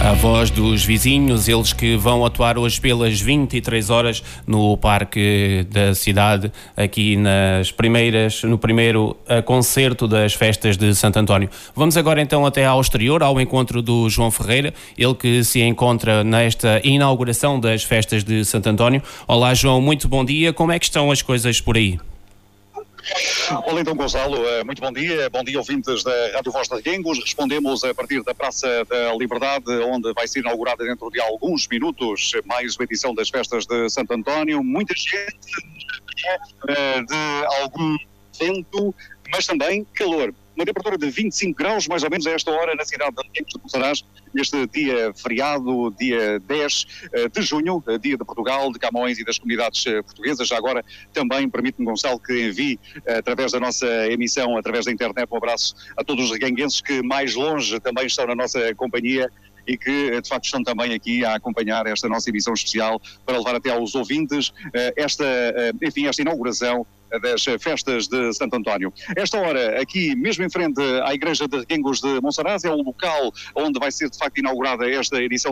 A voz dos vizinhos, eles que vão atuar hoje pelas 23 horas no Parque da Cidade, aqui no primeiro concerto das festas de Santo António. Vamos agora então até ao exterior, ao encontro do João Ferreira, ele que se encontra nesta inauguração das festas de Santo António. Olá João, muito bom dia, como é que estão as coisas por aí? Olá então Gonçalo, muito bom dia ouvintes da Rádio Voz de Reguengos. Respondemos a partir da Praça da Liberdade, onde vai ser inaugurada dentro de alguns minutos mais uma edição das festas de Santo António. Muita gente de algum vento, mas também calor. Uma temperatura de 25 graus, mais ou menos a esta hora, na cidade de Reguengos de Monsaraz, neste dia feriado, dia 10 de junho, dia de Portugal, de Camões e das comunidades portuguesas. Já agora também permite-me, Gonçalo, que envie, através da nossa emissão, através da internet, um abraço a todos os reguenguenses que mais longe também estão na nossa companhia e que, de facto, estão também aqui a acompanhar esta nossa emissão especial para levar até aos ouvintes esta inauguração das festas de Santo António. Esta hora, aqui mesmo em frente à Igreja de Reguengos de Monsaraz, é o local onde vai ser de facto inaugurada esta edição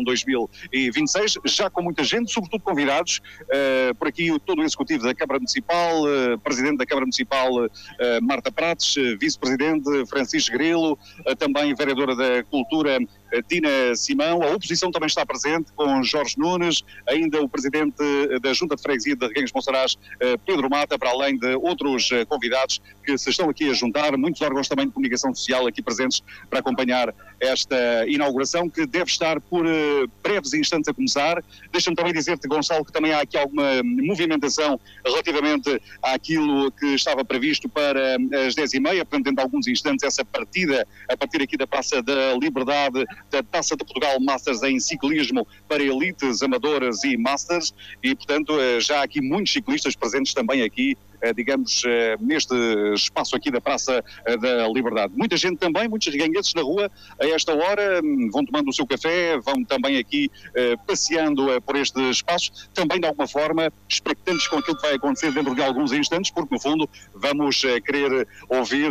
2026, já com muita gente, sobretudo convidados, por aqui todo o Executivo da Câmara Municipal, Presidente da Câmara Municipal Marta Prates, Vice-Presidente Francisco Grilo, também Vereadora da Cultura Tina Simão, a oposição também está presente com Jorge Nunes, ainda o Presidente da Junta de Freguesia de Reguengos de Monsaraz, Pedro Mata, para além de outros convidados que se estão aqui a juntar, muitos órgãos também de comunicação social aqui presentes para acompanhar esta inauguração que deve estar por breves instantes a começar. Deixa-me também dizer-te, Gonçalo, que também há aqui alguma movimentação relativamente àquilo que estava previsto para as 10h30, portanto dentro de alguns instantes essa partida a partir aqui da Praça da Liberdade da Taça de Portugal Masters em ciclismo para elites, amadoras e masters e portanto já há aqui muitos ciclistas presentes também aqui digamos, neste espaço aqui da Praça da Liberdade. Muita gente também, muitos reguenguenses na rua a esta hora, vão tomando o seu café, vão também aqui passeando por este espaço, também de alguma forma expectantes com aquilo que vai acontecer dentro de alguns instantes, porque no fundo vamos querer ouvir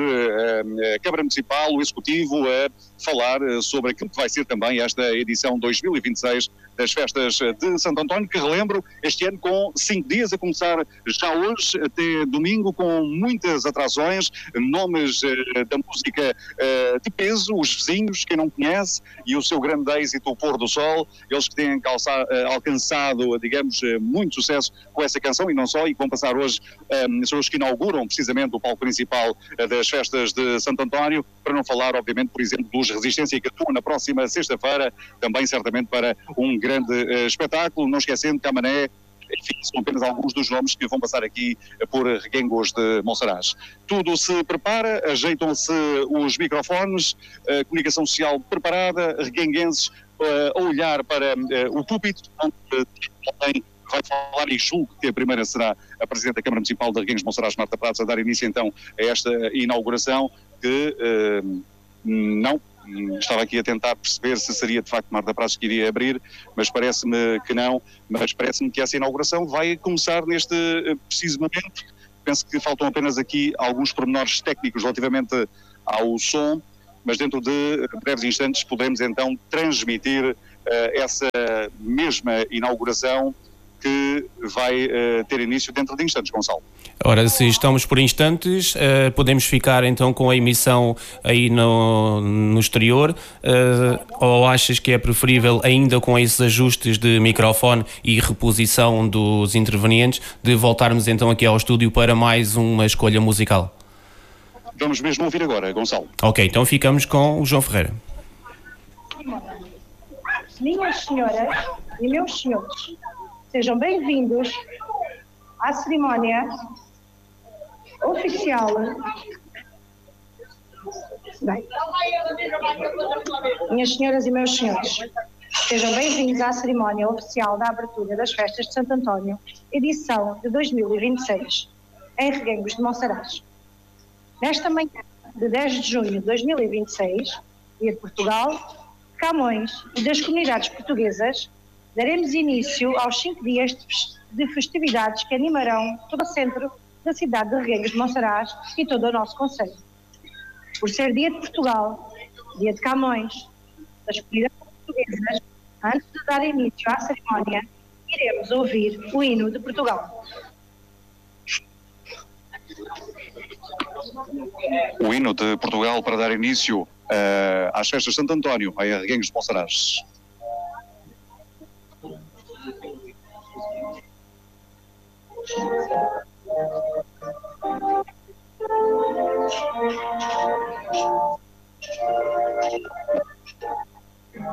a Câmara Municipal, o Executivo, a falar sobre aquilo que vai ser também esta edição 2026 das festas de Santo António, que relembro, este ano com 5 dias, a começar já hoje até domingo, com muitas atrações, nomes da música de peso, os vizinhos, quem não conhece, e o seu grande êxito, o Pôr do Sol, eles que têm alcançado, digamos, muito sucesso com essa canção, e não só, e vão passar hoje, são os que inauguram precisamente o palco principal das festas de Santo António, para não falar, obviamente, por exemplo, dos Resistência, que atuam na próxima sexta-feira, também certamente para um grande espetáculo, não esquecendo que Camané, enfim, são apenas alguns dos nomes que vão passar aqui por Reguengos de Monsaraz. Tudo se prepara, ajeitam-se os microfones, a comunicação social preparada, reguenguenses a olhar para o púlpito, onde também vai falar, e julgo que a primeira será a Presidente da Câmara Municipal de Reguengos de Monsaraz, Marta Prates, a dar início então a esta inauguração que não... Estava aqui a tentar perceber se seria de facto Marta Prates que iria abrir, mas parece-me que não, mas parece-me que essa inauguração vai começar neste preciso momento. Penso que faltam apenas aqui alguns pormenores técnicos relativamente ao som, mas dentro de breves instantes podemos então transmitir essa mesma inauguração que vai ter início dentro de instantes, Gonçalo. Ora, se estamos por instantes, podemos ficar então com a emissão aí no exterior, ou achas que é preferível, ainda com esses ajustes de microfone e reposição dos intervenientes, de voltarmos então aqui ao estúdio para mais uma escolha musical? Vamos mesmo ouvir agora, Gonçalo. Ok, então ficamos com o João Ferreira. Minhas senhoras e meus senhores, sejam bem-vindos à cerimónia oficial. Bem, minhas senhoras e meus senhores, sejam bem-vindos à cerimónia oficial da abertura das festas de Santo António, edição de 2026, em Reguengos de Monsaraz. Nesta manhã de 10 de junho de 2026, dia de Portugal, Camões e das comunidades portuguesas, daremos início aos 5 dias de festividades que animarão todo o centro da cidade de Reguengos de Monsaraz e todo o nosso concelho. Por ser dia de Portugal, dia de Camões, das comunidades portuguesas, Antes de dar início à cerimónia, iremos ouvir o hino de Portugal. O hino de Portugal para dar início às festas de Santo António, em Arreguengos de Monsaraz.